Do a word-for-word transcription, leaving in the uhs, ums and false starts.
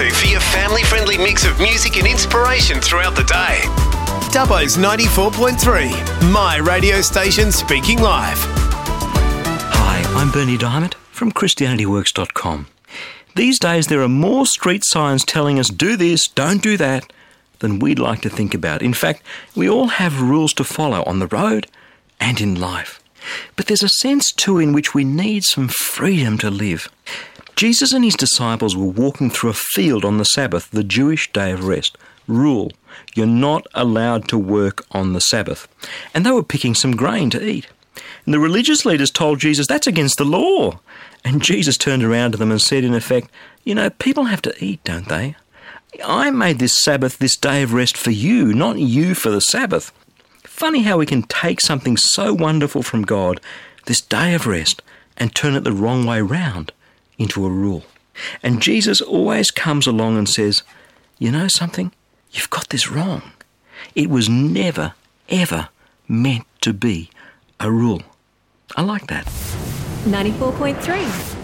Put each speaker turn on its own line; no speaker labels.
to for your family-friendly mix of music and inspiration throughout the day. Dubbo's ninety-four point three, my radio station speaking live.
Hi, I'm Bernie Diamond from Christianity Works dot com. These days there are more street signs telling us do this, don't do that, than we'd like to think about. In fact, we all have rules to follow on the road and in life. But there's a sense too in which we need some freedom to live. Jesus and his disciples were walking through a field on the Sabbath, the Jewish day of rest. Rule: you're not allowed to work on the Sabbath. And they were picking some grain to eat. And the religious leaders told Jesus, that's against the law. And Jesus turned around to them and said, in effect, you know, people have to eat, don't they? I made this Sabbath, this day of rest for you, not you for the Sabbath. Funny how we can take something so wonderful from God, this day of rest, and turn it the wrong way round into a rule. And Jesus always comes along and says, you know something? You've got this wrong. It was never, ever meant to be a rule. I like that.
ninety-four point three